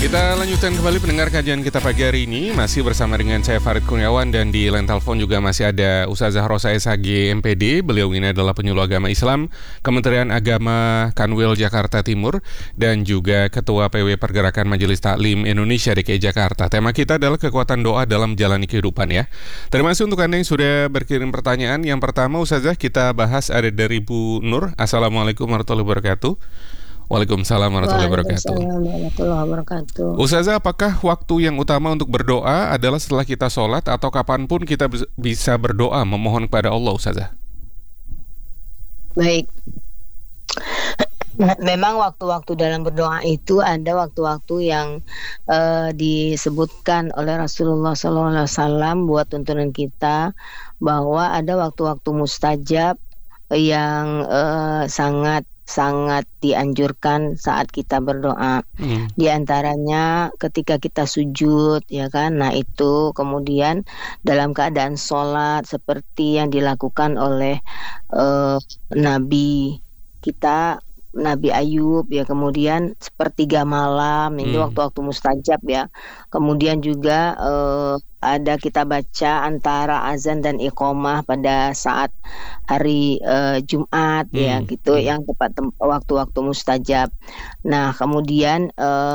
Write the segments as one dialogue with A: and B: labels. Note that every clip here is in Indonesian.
A: Kita lanjutkan kembali pendengar kajian kita pagi hari ini. Masih bersama dengan saya Farid Kurniawan. Dan di line telepon juga masih ada Ustazah Rosa SHG MPD. Beliau ini adalah penyuluh agama Islam Kementerian Agama Kanwil Jakarta Timur. Dan juga Ketua PW Pergerakan Majelis Taklim Indonesia DKI Jakarta. Tema kita adalah kekuatan doa dalam menjalani kehidupan ya. Terima kasih untuk Anda yang sudah berkirim pertanyaan. Yang pertama Ustazah kita bahas ada dari Bu Nur. Assalamualaikum warahmatullahi wabarakatuh. Waalaikumsalam warahmatullahi wabarakatuh.
B: Waalaikumsalam warahmatullahi wabarakatuh.
A: Ustazah, apakah waktu yang utama untuk berdoa adalah setelah kita sholat atau kapanpun kita bisa berdoa memohon kepada Allah, Ustazah?
B: Baik. Memang waktu-waktu dalam berdoa itu ada waktu-waktu yang disebutkan oleh Rasulullah SAW buat tuntunan kita, bahwa ada waktu-waktu mustajab yang sangat dianjurkan saat kita berdoa. Di antaranya ketika kita sujud, ya kan. Nah, itu kemudian dalam keadaan sholat seperti yang dilakukan oleh Nabi kita, Nabi Ayub ya, kemudian sepertiga malam itu waktu-waktu mustajab ya. Kemudian juga ada kita baca antara azan dan iqamah pada saat hari Jumat ya gitu, yang tepat waktu-waktu mustajab. Nah, kemudian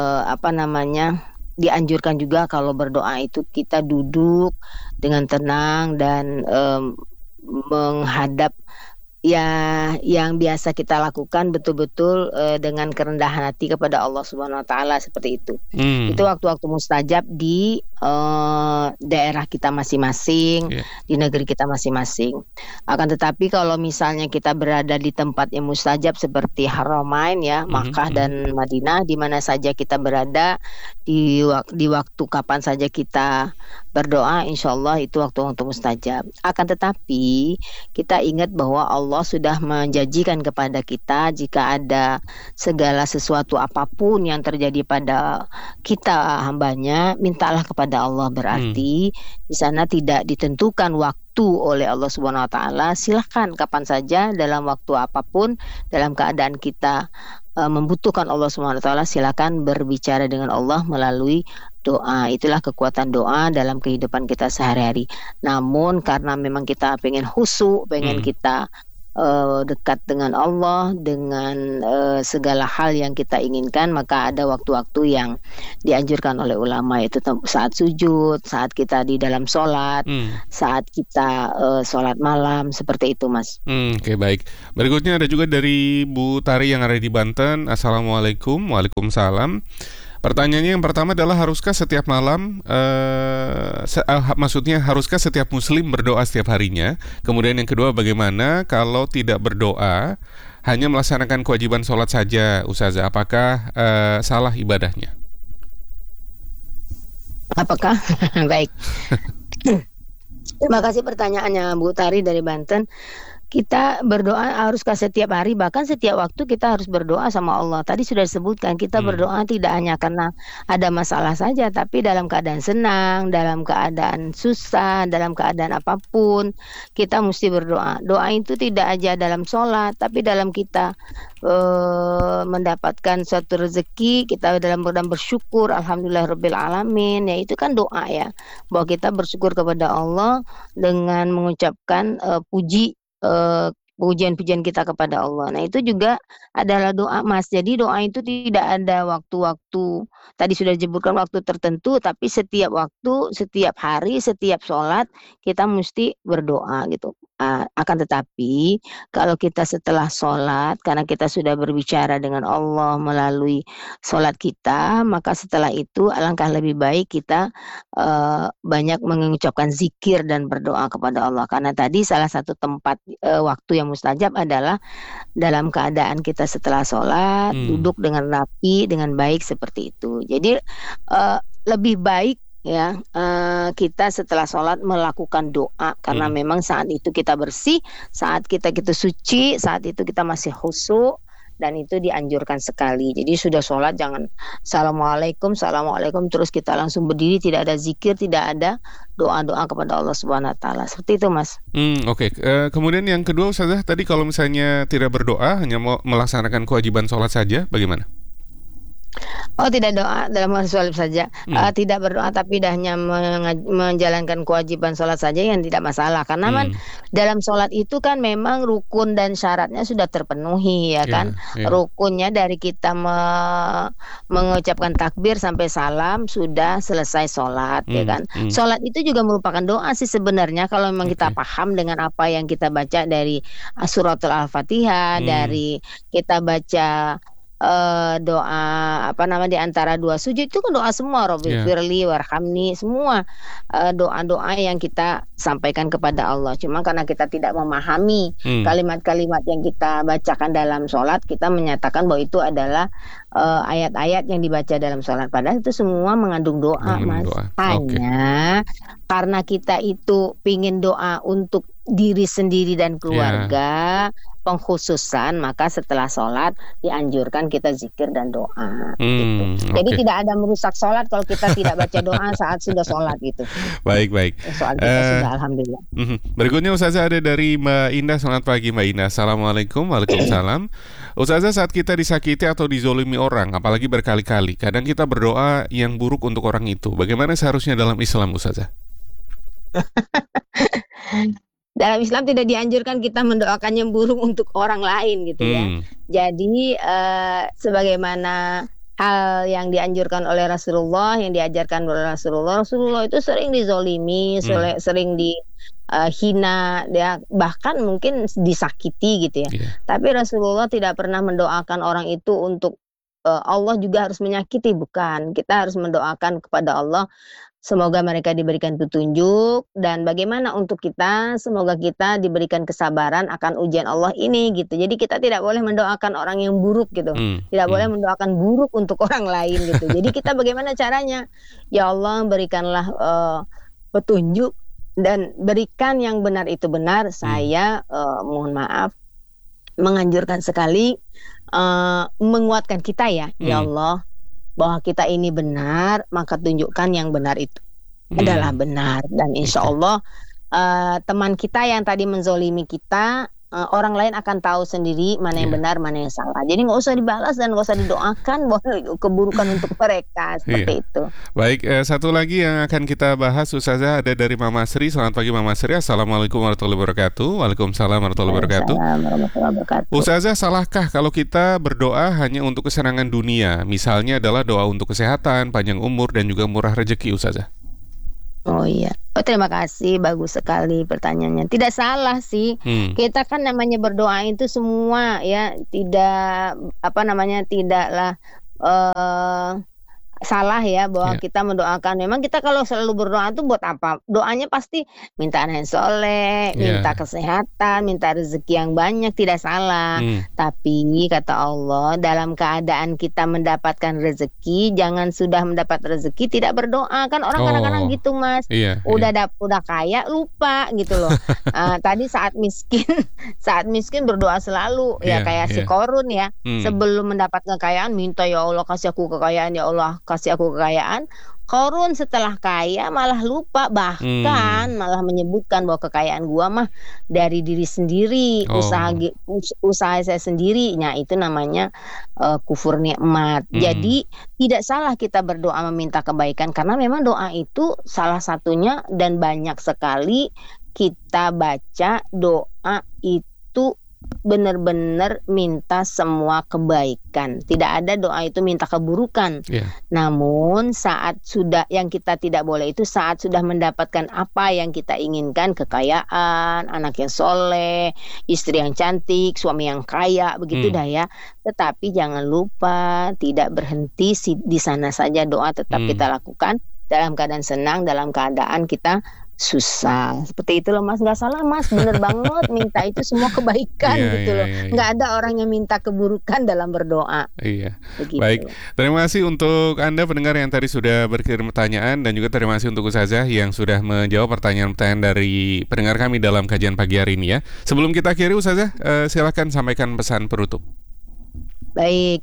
B: dianjurkan juga kalau berdoa itu kita duduk dengan tenang dan menghadap ya yang biasa kita lakukan betul-betul dengan kerendahan hati kepada Allah Subhanahu wa taala, seperti itu. Itu waktu-waktu mustajab di daerah kita masing-masing, di negeri kita masing-masing. Akan tetapi kalau misalnya kita berada di tempat yang mustajab seperti Haramain ya, Makkah dan Madinah, di mana saja kita berada, di waktu kapan saja kita berdoa, insyaallah itu waktu-waktu mustajab. Akan tetapi kita ingat bahwa Allah sudah menjanjikan kepada kita, jika ada segala sesuatu apapun yang terjadi pada kita hambanya, mintalah kepada Allah. Berarti di sana tidak ditentukan waktu oleh Allah Subhanahu wa taala. Silahkan kapan saja, dalam waktu apapun, dalam keadaan kita membutuhkan Allah Subhanahu wa taala, silakan berbicara dengan Allah melalui doa. Itulah kekuatan doa dalam kehidupan kita sehari-hari. Namun karena memang kita pengen khusyuk, pengen kita dekat dengan Allah, dengan segala hal yang kita inginkan, maka ada waktu-waktu yang dianjurkan oleh ulama, yaitu saat sujud, saat kita di dalam sholat, saat kita sholat malam, seperti itu, Mas.
A: Oke, baik. Berikutnya ada juga dari Bu Tari yang ada di Banten. Assalamualaikum. Waalaikumsalam. Pertanyaannya yang pertama adalah, haruskah setiap malam, maksudnya haruskah setiap muslim berdoa setiap harinya? Kemudian yang kedua, bagaimana kalau tidak berdoa, hanya melaksanakan kewajiban sholat saja, Ustazah? Apakah salah ibadahnya?
B: Apakah? Baik. Terima kasih pertanyaannya Bu Tari dari Banten. Kita berdoa haruskah setiap hari, bahkan setiap waktu kita harus berdoa sama Allah. Tadi sudah disebutkan, kita berdoa tidak hanya karena ada masalah saja, tapi dalam keadaan senang, dalam keadaan susah, dalam keadaan apapun, kita mesti berdoa. Doa itu tidak aja dalam sholat, tapi dalam kita mendapatkan suatu rezeki, kita dalam bersyukur, alhamdulillahirabbil alamin, ya itu kan doa ya, bahwa kita bersyukur kepada Allah dengan mengucapkan pujian-pujian kita kepada Allah. Nah, itu juga adalah doa, Mas. Jadi doa itu tidak ada waktu-waktu, tadi sudah disebutkan waktu tertentu, tapi setiap waktu, setiap hari, setiap sholat kita mesti berdoa gitu. Akan tetapi kalau kita setelah sholat, karena kita sudah berbicara dengan Allah melalui sholat kita, maka setelah itu alangkah lebih baik kita banyak mengucapkan zikir dan berdoa kepada Allah. Karena tadi salah satu tempat waktu yang mustajab adalah dalam keadaan kita setelah sholat, duduk dengan rapi, dengan baik, seperti itu. Jadi lebih baik ya kita setelah sholat melakukan doa, karena memang saat itu kita bersih, saat kita suci, saat itu kita masih khusyuk, dan itu dianjurkan sekali. Jadi sudah sholat jangan assalamualaikum terus kita langsung berdiri, tidak ada zikir, tidak ada doa-doa kepada Allah Subhanahu wa taala. Seperti itu, Mas.
A: Oke. Kemudian yang kedua, Ustazah, tadi kalau misalnya tidak berdoa, hanya melaksanakan kewajiban sholat saja, bagaimana?
B: Oh, tidak doa dalam hari sholat saja,
A: Hmm.
B: tidak berdoa tapi hanya menjalankan kewajiban sholat saja yang tidak masalah. Karena kan
A: Hmm.
B: dalam sholat itu kan memang rukun dan syaratnya sudah terpenuhi ya kan.
A: Ya, ya.
B: Rukunnya dari kita mengucapkan takbir sampai salam sudah selesai sholat ya
A: Hmm.
B: kan.
A: Hmm.
B: Sholat itu juga merupakan doa sih sebenarnya kalau memang kita
A: Oke.
B: paham dengan apa yang kita baca dari suratul Al-Fatihah,
A: Hmm.
B: dari kita baca doa apa nama di antara 2 sujud itu kan doa semua,
A: Ya.
B: Robbighfirli warhamni, semua, doa-doa yang kita sampaikan kepada Allah. Cuma karena kita tidak memahami
A: Hmm.
B: kalimat-kalimat yang kita bacakan dalam sholat, kita menyatakan bahwa itu adalah, ayat-ayat yang dibaca dalam sholat. Padahal itu semua mengandung doa,
A: Mengandung
B: Mas.
A: doa. Oke.
B: Hanya karena kita itu pingin doa untuk diri sendiri dan
A: Ya.
B: keluarga, pengkhususan, maka setelah sholat dianjurkan kita zikir dan doa, gitu. Jadi
A: Oke.
B: tidak ada merusak sholat kalau kita tidak baca doa saat sudah sholat gitu.
A: Baik, baik.
B: Soal kita sudah alhamdulillah.
A: Berikutnya Ustazah ada dari Mbak Indah. Selamat pagi Mbak Indah. Assalamualaikum. Waalaikumsalam. Ustazah, saat kita disakiti atau dizolimi orang, apalagi berkali-kali, kadang kita berdoa yang buruk untuk orang itu. Bagaimana seharusnya dalam Islam, Ustazah?
B: Dalam Islam tidak dianjurkan kita mendoakan yang buruk untuk orang lain gitu ya.
A: Hmm.
B: Jadi, sebagaimana hal yang dianjurkan oleh Rasulullah, yang diajarkan oleh Rasulullah, Rasulullah itu sering dizolimi,
A: Hmm.
B: sering dihina, ya bahkan mungkin disakiti gitu ya.
A: Iya.
B: Tapi Rasulullah tidak pernah mendoakan orang itu untuk, Allah juga harus menyakiti, bukan. Kita harus mendoakan kepada Allah, semoga mereka diberikan petunjuk dan bagaimana untuk kita, semoga kita diberikan kesabaran akan ujian Allah ini gitu. Jadi kita tidak boleh mendoakan orang yang buruk gitu.
A: Hmm.
B: Tidak boleh
A: Hmm.
B: mendoakan buruk untuk orang lain gitu. Jadi kita bagaimana caranya? Ya Allah berikanlah, petunjuk dan berikan yang benar itu benar.
A: Hmm.
B: Saya, mohon maaf, menganjurkan sekali, menguatkan kita ya, ya
A: Hmm.
B: Allah, bahwa kita ini benar, maka tunjukkan yang benar itu adalah
A: Hmm.
B: benar dan insya
A: Oke.
B: Allah, teman kita yang tadi menzolimi kita, orang lain akan tahu sendiri mana yang
A: Iya.
B: benar, mana yang salah. Jadi nggak usah dibalas dan nggak usah didoakan bahwa keburukan untuk mereka,
A: Iya.
B: seperti itu.
A: Baik, satu lagi yang akan kita bahas Ustazah ada dari Mama Sri. Selamat pagi Mama Sri. Assalamualaikum warahmatullahi wabarakatuh. Waalaikumsalam warahmatullahi wabarakatuh.
B: Waalaikumsalam warahmatullahi wabarakatuh.
A: Ustazah, salahkah kalau kita berdoa hanya untuk kesenangan dunia? Misalnya adalah doa untuk kesehatan, panjang umur, dan juga murah rezeki, Ustazah.
B: Oh iya. Oh terima kasih, bagus sekali pertanyaannya. Tidak salah sih.
A: Hmm.
B: Kita kan namanya berdoa itu semua ya, tidak apa namanya, tidaklah, eee salah ya bahwa
A: Ya.
B: kita mendoakan. Memang kita kalau selalu berdoa tuh buat apa? Doanya pasti minta anak yang soleh, minta
A: Ya.
B: kesehatan, minta rezeki yang banyak, tidak salah.
A: Hmm.
B: Tapi kata Allah, dalam keadaan kita mendapatkan rezeki, jangan sudah mendapat rezeki tidak berdoa. Kan orang kadang-kadang
A: Oh.
B: gitu, Mas.
A: Iya,
B: Udah
A: iya.
B: udah kaya lupa gitu loh. Tadi saat miskin saat miskin berdoa selalu ya
A: Iya,
B: kayak si
A: iya.
B: Korun ya.
A: Hmm.
B: Sebelum mendapat kekayaan minta, "Ya Allah kasih aku kekayaan, ya Allah kasih aku kekayaan." Korun setelah kaya malah lupa, bahkan
A: Hmm.
B: malah menyebutkan bahwa kekayaan gua mah dari diri sendiri,
A: Oh.
B: usaha saya sendiri. Nah, itu namanya, kufur nikmat.
A: Hmm.
B: Jadi tidak salah kita berdoa meminta kebaikan karena memang doa itu salah satunya dan banyak sekali kita baca doa itu benar-benar minta semua kebaikan. Tidak ada doa itu minta keburukan.
A: Iya.
B: Namun saat sudah yang kita tidak boleh itu saat sudah mendapatkan apa yang kita inginkan, kekayaan, anak yang soleh, istri yang cantik, suami yang kaya, begitu dah ya. Tetapi jangan lupa tidak berhenti di sana saja, doa tetap kita lakukan dalam keadaan senang, dalam keadaan kita susah. Seperti itu loh Mas, nggak salah Mas, bener banget minta itu semua kebaikan
A: Iya,
B: gitu
A: iya,
B: loh.
A: iya, iya.
B: Nggak ada orang yang minta keburukan dalam berdoa,
A: Iya.
B: begitu.
A: Baik, terima kasih untuk Anda pendengar yang tadi sudah berkirim pertanyaan, dan juga terima kasih untuk Ustazah yang sudah menjawab pertanyaan-pertanyaan dari pendengar kami dalam kajian pagi hari ini ya. Sebelum kita akhiri Ustazah, silakan sampaikan pesan penutup.
B: Baik.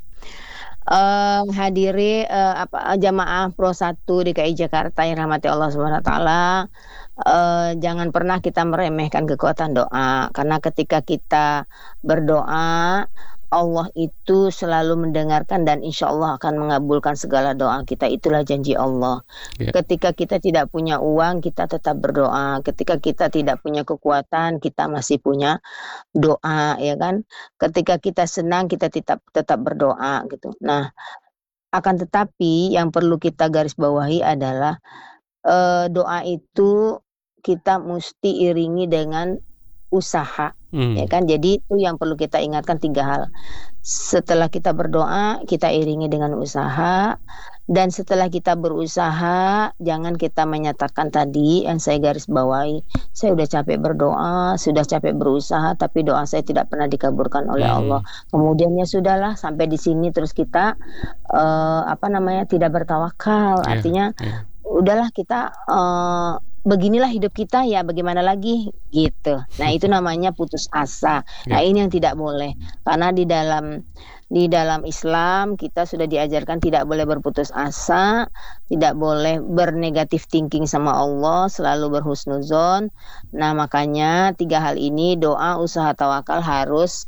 B: Hadiri jamaah Pro 1 DKI Jakarta yang rahmati Allah Subhanahu wa taala, jangan pernah kita meremehkan kekuatan doa, karena ketika kita berdoa Allah itu selalu mendengarkan dan insya Allah akan mengabulkan segala doa kita. Itulah janji Allah. Ketika kita tidak punya uang, kita tetap berdoa. Ketika kita tidak punya kekuatan, kita masih punya doa, ya kan? Ketika kita senang, kita tetap berdoa gitu. Nah, akan tetapi yang perlu kita garis bawahi adalah doa itu kita mesti iringi dengan usaha, ya kan? Jadi itu yang perlu kita ingatkan 3 hal. Setelah kita berdoa, kita iringi dengan usaha, dan setelah kita berusaha, jangan kita menyatakan tadi yang saya garis bawahi, saya udah capek berdoa, sudah capek berusaha, tapi doa saya tidak pernah dikabulkan oleh Allah. Kemudian ya sudahlah, sampai di sini terus kita tidak bertawakal. Artinya udahlah kita beginilah hidup kita, ya bagaimana lagi gitu. Nah, itu namanya putus asa. Nah, ini yang tidak boleh. Karena di dalam Islam kita sudah diajarkan tidak boleh berputus asa, tidak boleh bernegatif thinking sama Allah, selalu berhusnuzon. Nah, makanya 3 hal ini, doa, usaha, tawakal harus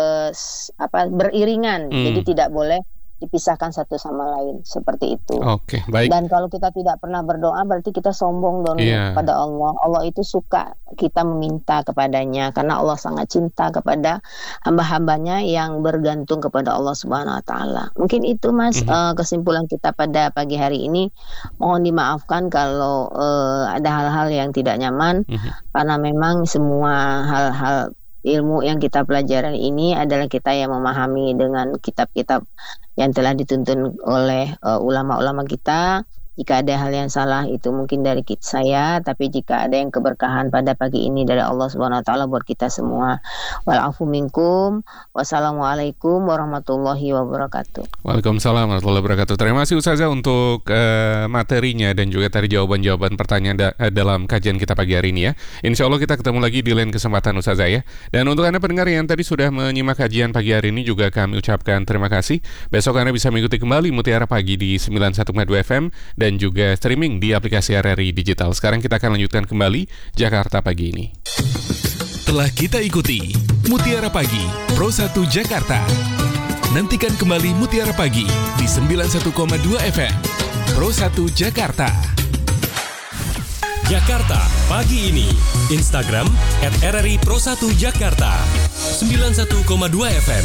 B: beriringan. Jadi tidak boleh dipisahkan satu sama lain, seperti itu.
A: Oke, baik.
B: Dan kalau kita tidak pernah berdoa, berarti kita sombong dong kepada Allah. Allah itu suka kita meminta kepadanya, karena Allah sangat cinta kepada hamba-hambanya yang bergantung kepada Allah Subhanahu Wa Taala. Mungkin itu, Mas, kesimpulan kita pada pagi hari ini. Mohon dimaafkan kalau ada hal-hal yang tidak nyaman, karena memang semua hal-hal ilmu yang kita pelajari ini adalah kita yang memahami dengan kitab-kitab yang telah dituntun oleh ulama-ulama kita. Jika ada hal yang salah itu mungkin dari saya, tapi jika ada yang keberkahan pada pagi ini dari Allah Subhanahu Wa Taala buat kita semua. Walafu minkum. Wassalamualaikum warahmatullahi wabarakatuh.
A: Waalaikumsalam warahmatullahi wabarakatuh. Terima kasih Ustazah untuk materinya dan juga tadi jawaban-jawaban pertanyaan dalam kajian kita pagi hari ini ya. Insya Allah kita ketemu lagi di lain kesempatan Ustazah ya. Dan untuk Anda pendengar yang tadi sudah menyimak kajian pagi hari ini juga kami ucapkan terima kasih. Besok Anda bisa mengikuti kembali Mutiara Pagi di 91,2 FM dan juga streaming di aplikasi RRI Digital. Sekarang kita akan lanjutkan kembali Jakarta Pagi ini.
C: Telah kita ikuti Mutiara Pagi Pro 1 Jakarta. Nantikan kembali Mutiara Pagi di 91,2 FM Pro 1 Jakarta. Jakarta Pagi ini. Instagram @RRI Pro 1 Jakarta. 91,2 FM.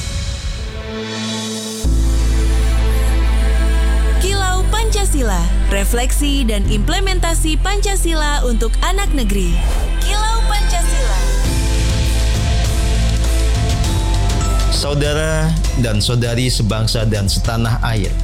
D: Pancasila, refleksi dan implementasi Pancasila untuk anak negeri. Kilau Pancasila.
E: Saudara dan saudari sebangsa dan setanah air,